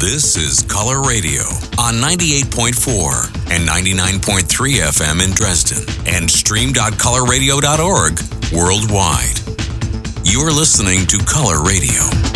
This is Color Radio on 98.4 and 99.3 FM in Dresden and stream.colorradio.org worldwide. You're listening to Color Radio.